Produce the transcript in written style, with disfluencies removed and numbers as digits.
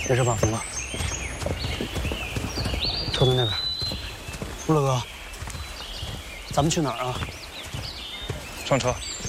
别是绑疯了。车在那边。吴乐哥，咱们去哪儿啊？ 上车。